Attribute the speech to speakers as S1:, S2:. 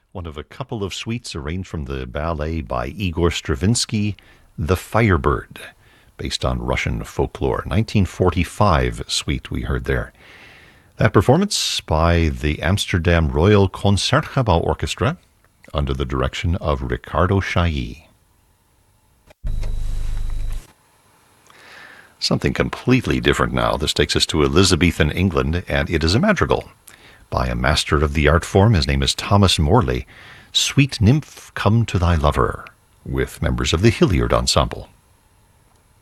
S1: One of a couple of suites arranged from the ballet by Igor Stravinsky, The Firebird, based on Russian folklore. 1945 suite we heard there. That performance by the Amsterdam Royal Concertgebouw Orchestra under the direction of Riccardo Chailly. Something completely different now. This takes us to Elizabethan England, and it is a madrigal by a master of the art form. His name is Thomas Morley. Sweet Nymph, Come to Thy Lover, with members of the Hilliard Ensemble.